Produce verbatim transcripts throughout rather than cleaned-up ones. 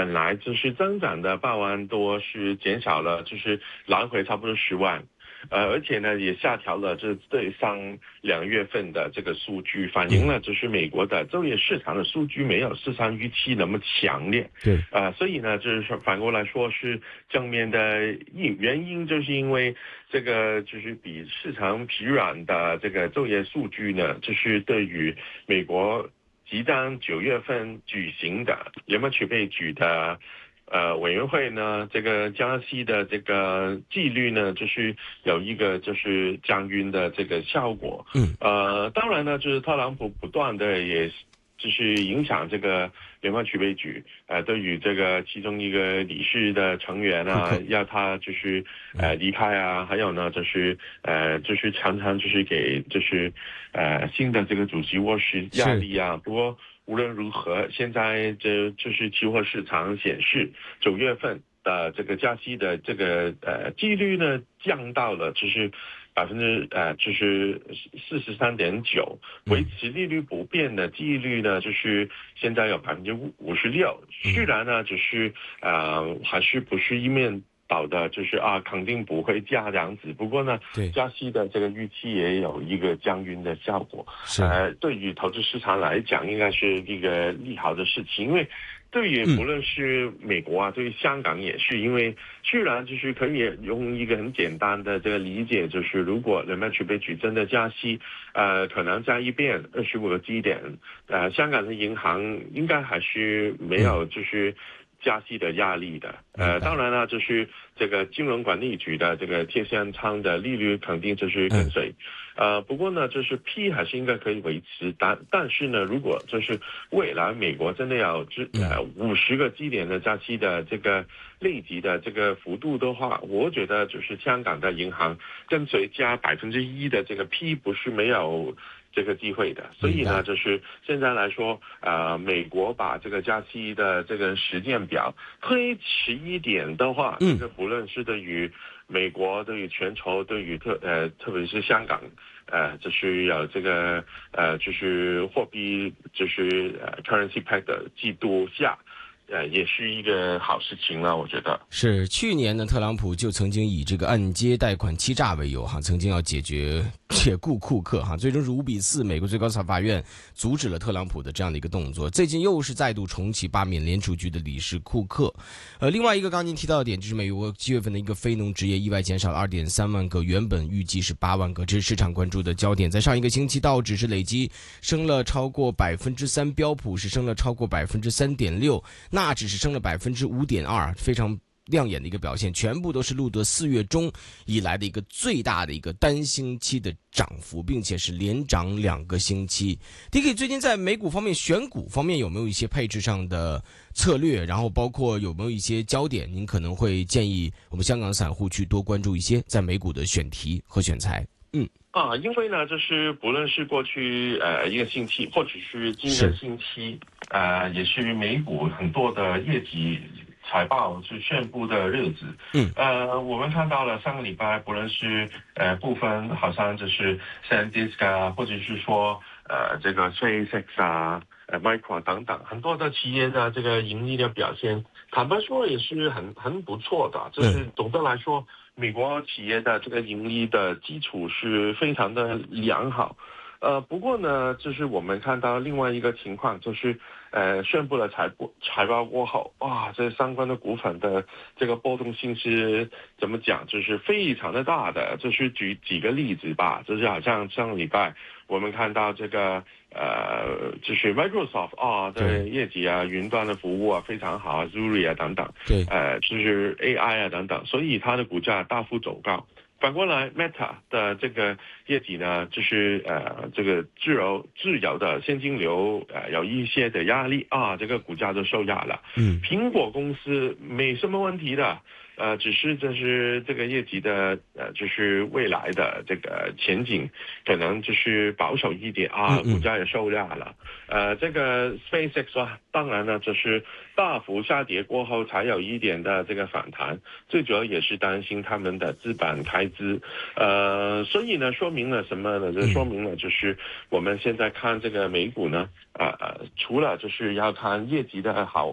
本来就是增长的八万多，是减少了，就是来回差不多十万。呃，而且呢，也下调了这对上两月份的这个数据，反映了就是美国的就业市场的数据没有市场预期那么强烈。 对， 呃，所以呢，就是说反过来说是正面的因原因，就是因为这个就是比市场疲软的这个就业数据呢，就是对于美国即将九月份举行的联邦储备局的。呃，委员会呢，这个加息的这个纪律呢，就是有一个就是降温的这个效果。 嗯， 呃，当然呢，就是特朗普不断的也就是影响这个联邦储备局，呃，对于这个其中一个理事的成员啊，要他就是呃离开啊，还有呢，就是呃，就是常常就是给就是呃新的这个主席沃什压力啊。不过。无论如何，现在这就是期货市场显示，九月份的这个加息的这个呃几率呢降到了就是百分之呃就是四十三点九，维持利率不变的几率呢就是现在有百分之五十六。虽然呢只是呃还是不是一面倒的，就是啊肯定不会加这样子。不过呢，加息的这个预期也有一个降温的效果。呃，对于投资市场来讲，应该是一个利好的事情，因为对于不论是美国啊，对于香港也是，因为虽然就是可以用一个很简单的这个理解，就是如果联邦储备局真的加息，呃，可能加一遍二十五个基点，呃，香港的银行应该还是没有就是。加息的压力的，呃，当然了，就是这个金融管理局的这个贴现仓的利率肯定就是跟随，嗯、呃，不过呢，就是 P 还是应该可以维持，但但是呢，如果就是未来美国真的要呃五十个基点的加息的这个累积的这个幅度的话，我觉得就是香港的银行跟随加百分之一的这个 P 不是没有。这个机会的，所以呢，就是现在来说，呃，美国把这个加息的这个时间表推迟一点的话，这个不论是对于美国、对于全球、对于特呃，特别是香港，呃，就是有这个呃，就是货币就是呃 currency peg 的季度下。呃，也是一个好事情了，我觉得是。去年呢，特朗普就曾经以这个按揭贷款欺诈为由，哈，曾经要解决解雇库克，哈，最终是五比四，美国最高法院阻止了特朗普的这样的一个动作。最近又是再度重启罢免联储局的理事库克。呃，另外一个刚刚您提到的点就是美国七月份的一个非农职业意外减少了二点三万个，原本预计是八万个，这是市场关注的焦点。在上一个星期，道指是累计升了超过百分之三，标普是升了超过百分之三点六。纳指是升了百分之五点二，非常亮眼的一个表现，全部都是录得四月中以来的一个最大的一个单星期的涨幅，并且是连涨两个星期。D K 最近在美股方面选股方面有没有一些配置上的策略？然后包括有没有一些焦点，您可能会建议我们香港散户去多关注一些在美股的选题和选材？嗯。 啊，因为呢，就是不论是过去呃一个星期，或者是今个星期，呃，也是美股很多的业绩财报是宣布的日子。 嗯， 呃，我们看到了上个礼拜，不论是呃部分好像就是 SanDisk 啊，或者是说呃这个 SpaceX 啊、呃 Micron 等等，很多的企业的这个盈利的表现，坦白说也是很很不错的。就是总的来说。美国企业的这个盈利的基础是非常的良好，呃，不过呢，就是我们看到另外一个情况，就是呃，宣布了财报财报过后，哇，这相关的股份的这个波动性是怎么讲，就是非常的大的。就是举几个例子吧，就是好像上个礼拜我们看到这个呃，就是 Microsoft 啊的业绩啊，云端的服务啊非常好啊 ，Azure 啊等等， 对， 呃，就是 A I 啊等等，所以它的股价大幅走高。反过来 ，Meta 的这个业绩呢，就是呃，这个自由自由的现金流呃有一些的压力啊，这个股价就受压了。 嗯， 苹果公司没什么问题的。呃，只是这是这个业绩的呃，就是未来的这个前景可能就是保守一点啊，股价也受压了。呃，这个 SpaceX 啊，当然呢，就是大幅下跌过后才有一点的这个反弹，最主要也是担心他们的资本开支。呃，所以呢，说明了什么呢？就说明了就是我们现在看这个美股呢，啊、呃、除了就是要看业绩的好。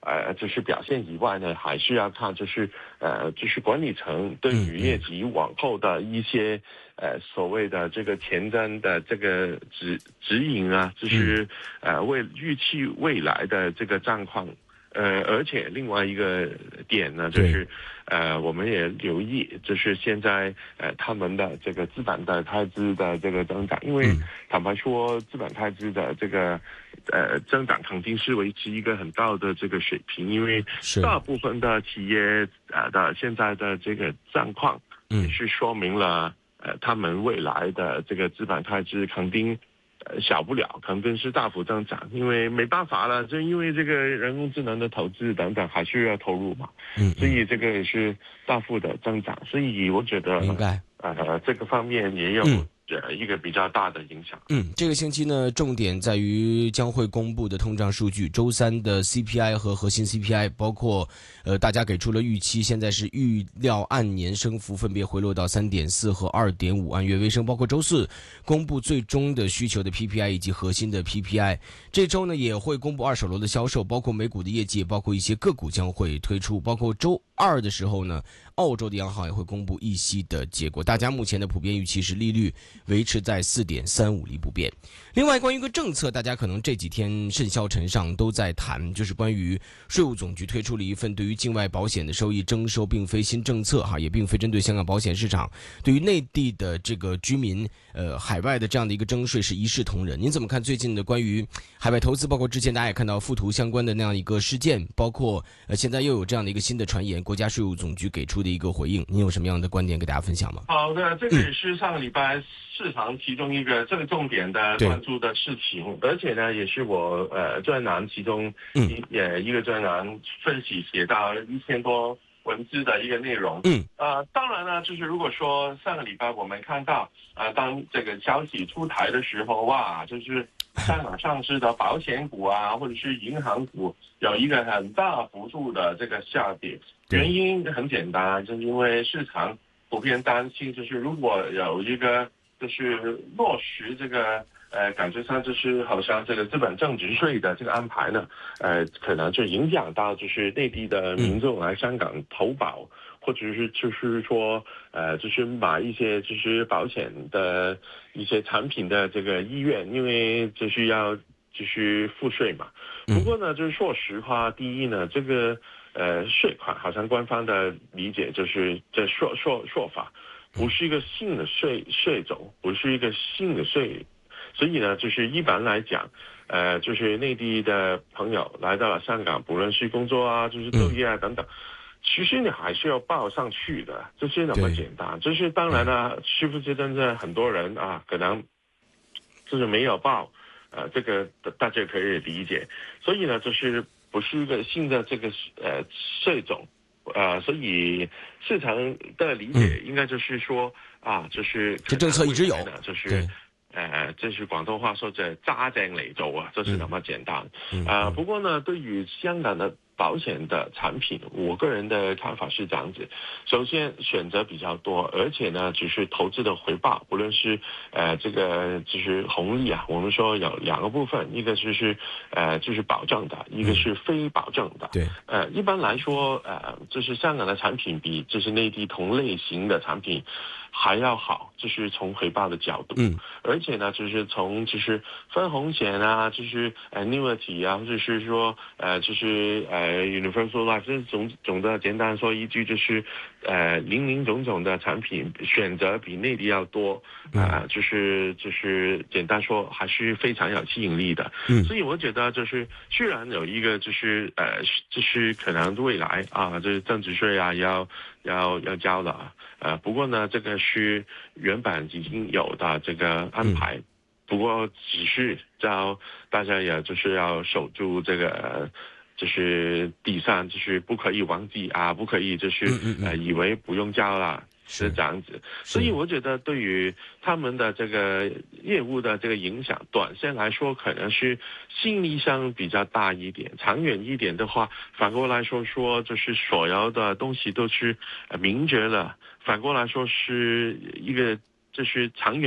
呃，就是表现以外呢，还是要看就是呃，就是管理层对于业绩往后的一些呃所谓的这个前瞻的这个指指引啊，就是呃为预期未来的这个状况。呃，而且另外一个点呢，就是呃，我们也留意，就是现在呃他们的这个资本的开支的这个增长，因为坦白说，资本开支的这个呃增长肯定是维持一个很高的这个水平，因为大部分的企业呃的现在的这个状况也是说明了呃他们未来的这个资本开支肯定。呃，小不了，肯定是大幅增长，因为没办法了，就因为这个人工智能的投资等等还是要投入嘛，嗯，所以这个也是大幅的增长，所以我觉得， 明白， 呃，这个方面也有。嗯呃，一个比较大的影响。 嗯，这个星期呢，重点在于将会公布的通胀数据，周三的 C P I 和核心 C P I， 包括呃，大家给出了预期，现在是预料按年升幅分别回落到 三点四 和 二点五， 按月微升，包括周四公布最终的需求的 P P I 以及核心的 P P I。这周呢也会公布二手楼的销售，包括美股的业绩，包括一些个股将会推出，包括周二的时候呢，澳洲的央行也会公布议息的结果。大家目前的普遍预期是利率维持在 四点三五 厘不变。另外，关于一个政策，大家可能这几天甚嚣尘上都在谈，就是关于税务总局推出了一份对于境外保险的收益征收并非新政策哈，也并非针对香港保险市场，对于内地的这个居民呃海外的这样的一个征税是一视同仁。您怎么看最近的关于海外投资，包括之前大家也看到富途相关的那样一个事件，包括呃现在又有这样的一个新的传言，国家税务总局给出的一个回应，您有什么样的观点给大家分享吗？ 好的，这个也是上个礼拜市场其中一个这个重点的关注的事情，而且呢，也是我呃专栏其中一呃一个专栏分析写到一千多文字的一个内容。嗯，呃，当然呢，就是如果说上个礼拜我们看到呃当这个消息出台的时候，哇，就是香港上市的保险股啊，或者是银行股有一个很大幅度的这个下跌，原因很简单，就是因为市场普遍担心，就是如果有一个就是落实这个呃，感觉上就是好像这个资本增值税的这个安排呢，呃，可能就影响到就是内地的民众来香港投保，或者是就是说呃，就是买一些就是保险的一些产品的这个意愿，因为就是要就是付税嘛。不过呢，就是说实话，第一呢，这个呃税款好像官方的理解就是这说说说法。不是一个新的税税种，不是一个新的税，所以呢，就是一般来讲，呃，就是内地的朋友来到了香港，不论是工作啊，就是就业啊等等，其实你还是要报上去的，这是那么简单。就是当然呢，是不是真正很多人啊，可能就是没有报，呃，这个大家可以理解。所以呢，就是不是一个新的这个呃税种。呃，所以市场的理解应该就是说、嗯、啊，就是这政策一直有， 就是呃，这是广东话说这揸正嚟做啊，就是那么简单。啊、嗯呃，不过呢，对于香港的保险的产品，我个人的看法是这样子：首先选择比较多，而且呢，就是投资的回报，不论是呃这个就是红利啊，我们说有两个部分，一个就是呃就是保证的，一个是非保证的。对、嗯，呃，一般来说，呃，就是香港的产品比就是内地同类型的产品还要好，就是从回报的角度。嗯，而且呢，就是从就是分红险啊，就是呃 annuity 啊，或者是说呃就是呃。呃 ，Universal Life 这总总的简单说一句就是，呃，林林总总的产品选择比内地要多，啊、呃，就是就是简单说还是非常有吸引力的。嗯，所以我觉得就是虽然有一个就是呃，就是可能未来啊，就是增值税啊要要要交了，呃，不过呢，这个是原本已经有的这个安排。嗯，不过只是叫大家也就是要守住这个。就是第三，就是不可以忘记啊，不可以就是嗯嗯嗯呃以为不用交了，是这样子。所以我觉得对于他们的这个业务的这个影响，短线来说可能是心理上比较大一点，长远一点的话，反过来说说就是所有的东西都是明确了，反过来说是一个就是长远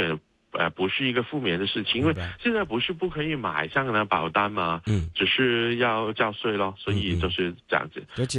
呃不是一个负面的事情，因为现在不是不可以买香港的保单嘛，嗯，只是要交税咯，所以就是这样子。 嗯